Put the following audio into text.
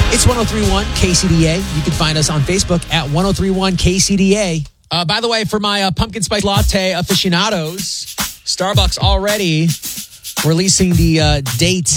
It's 1031 KCDA. You can find us on Facebook at 1031 KCDA. By the way, for my pumpkin spice latte aficionados, Starbucks already releasing the date